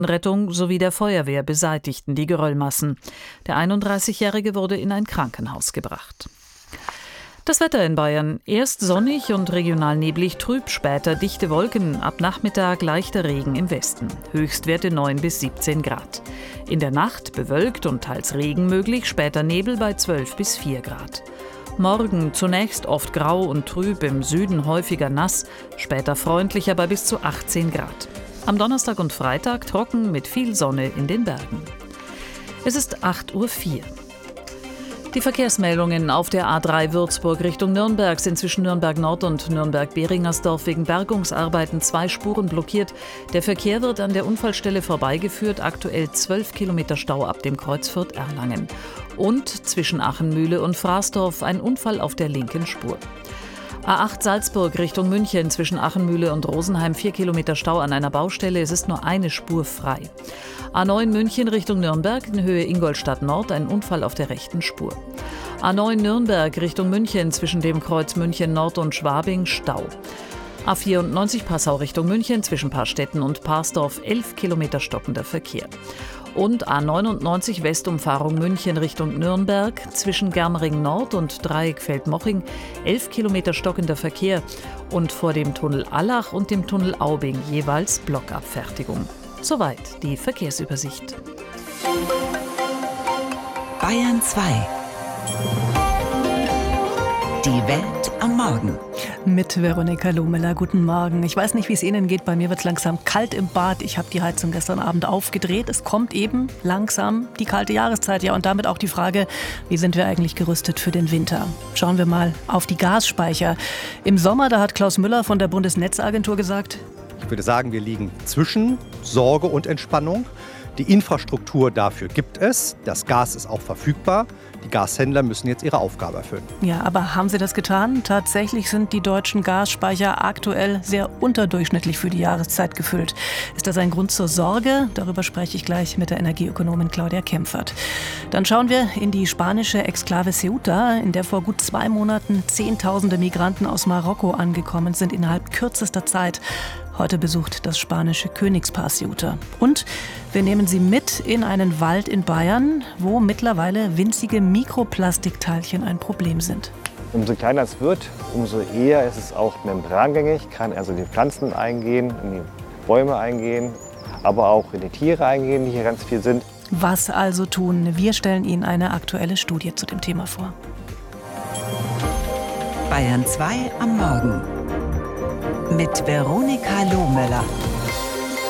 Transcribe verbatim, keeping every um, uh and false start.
Rettung sowie der Feuerwehr beseitigten die Geröllmassen. Der einunddreißigjährige wurde in ein Krankenhaus gebracht. Das Wetter in Bayern. Erst sonnig und regional neblig trüb, später dichte Wolken, ab Nachmittag leichter Regen im Westen. Höchstwerte neun bis siebzehn Grad. In der Nacht bewölkt und teils Regen möglich, später Nebel bei zwölf bis vier Grad. Morgen zunächst oft grau und trüb, im Süden häufiger nass, später freundlicher bei bis zu achtzehn Grad. Am Donnerstag und Freitag trocken mit viel Sonne in den Bergen. Es ist acht Uhr vier. Die Verkehrsmeldungen auf der A drei Würzburg Richtung Nürnberg sind zwischen Nürnberg Nord und Nürnberg-Beringersdorf wegen Bergungsarbeiten zwei Spuren blockiert. Der Verkehr wird an der Unfallstelle vorbeigeführt, aktuell zwölf Kilometer Stau ab dem Kreuz Fürth-Erlangen. Und zwischen Achenmühle und Fraßdorf ein Unfall auf der linken Spur. A acht Salzburg Richtung München zwischen Achenmühle und Rosenheim vier Kilometer Stau an einer Baustelle, es ist nur eine Spur frei. A neun München Richtung Nürnberg in Höhe Ingolstadt Nord ein Unfall auf der rechten Spur. A neun Nürnberg Richtung München zwischen dem Kreuz München Nord und Schwabing Stau. A vierundneunzig Passau Richtung München zwischen Parstetten und Parsdorf elf Kilometer stockender Verkehr. Und A neunundneunzig Westumfahrung München Richtung Nürnberg zwischen Germering Nord und Dreieck Feldmoching elf Kilometer stockender Verkehr und vor dem Tunnel Allach und dem Tunnel Aubing jeweils Blockabfertigung. Soweit die Verkehrsübersicht. Bayern zwei. Die Welt am Morgen. Mit Veronika Lohmiller. Guten Morgen. Ich weiß nicht, wie es Ihnen geht. Bei mir wird es langsam kalt im Bad. Ich habe die Heizung gestern Abend aufgedreht. Es kommt eben langsam die kalte Jahreszeit. Ja, und damit auch die Frage, wie sind wir eigentlich gerüstet für den Winter? Schauen wir mal auf die Gasspeicher. Im Sommer, da hat Klaus Müller von der Bundesnetzagentur gesagt: Ich würde sagen, wir liegen zwischen Sorge und Entspannung. Die Infrastruktur dafür gibt es. Das Gas ist auch verfügbar. Die Gashändler müssen jetzt ihre Aufgabe erfüllen. Ja, aber haben sie das getan? Tatsächlich sind die deutschen Gasspeicher aktuell sehr unterdurchschnittlich für die Jahreszeit gefüllt. Ist das ein Grund zur Sorge? Darüber spreche ich gleich mit der Energieökonomin Claudia Kempfert. Dann schauen wir in die spanische Exklave Ceuta, in der vor gut zwei Monaten Zehntausende Migranten aus Marokko angekommen sind innerhalb kürzester Zeit. Heute besucht das spanische Königspaar Ceuta. Und wir nehmen Sie mit in einen Wald in Bayern, wo mittlerweile winzige Mikroplastikteilchen ein Problem sind. Umso kleiner es wird, umso eher ist es auch membrangängig, kann also in die Pflanzen eingehen, in die Bäume eingehen, aber auch in die Tiere eingehen, die hier ganz viel sind. Was also tun? Wir stellen Ihnen eine aktuelle Studie zu dem Thema vor. Bayern zwei am Morgen. Mit Veronika Lohmiller.